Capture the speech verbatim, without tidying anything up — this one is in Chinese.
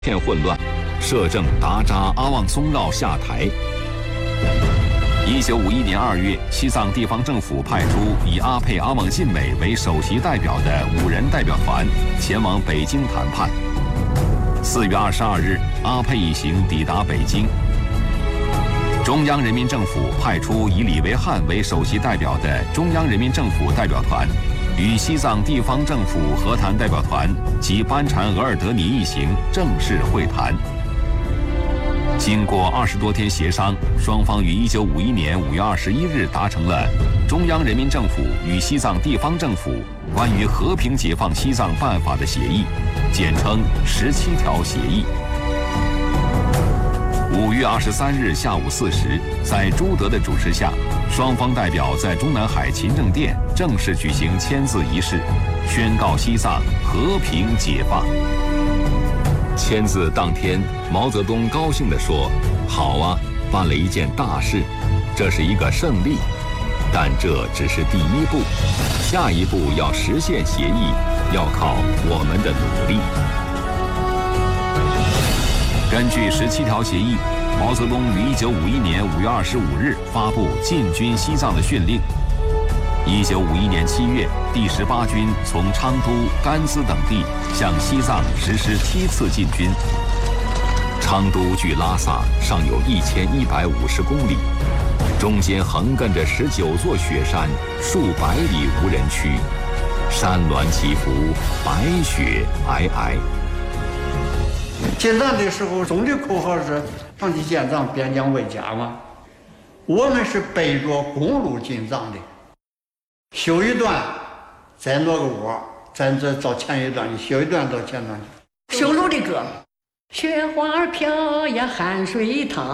片混乱，摄政达扎阿旺松绕下台。一九五一年二月，西藏地方政府派出以阿沛阿旺信美为首席代表的五人代表团前往北京谈判。四月二十二日，阿沛一行抵达北京。中央人民政府派出以李维汉为首席代表的中央人民政府代表团，与西藏地方政府和谈代表团及班禅额尔德尼一行正式会谈。经过二十多天协商，双方于一九五一年五月二十一日达成了中央人民政府与西藏地方政府关于和平解放西藏办法的协议，简称十七条协议。五月二十三日下午四时，在朱德的主持下，双方代表在中南海勤政殿正式举行签字仪式，宣告西藏和平解放。签字当天，毛泽东高兴地说：“好啊，办了一件大事，这是一个胜利，但这只是第一步，下一步要实现协议，要靠我们的努力。”根据十七条协议，毛泽东于一九五一年五月二十五日发布进军西藏的训令。一九五一年七月，第十八军从昌都、甘孜等地向西藏实施梯次进军。昌都距拉萨尚有一千一百五十公里，中间横亘着十九座雪山，数百里无人区，山峦起伏，白雪皑皑。 进藏的时候，总的口号是“长期建藏，边疆为家”嘛。我们是背着公路进藏的，修一段，再挪个窝，咱这到前一段去，修一段到前段去。 修路的歌，雪花飘呀，汗水淌。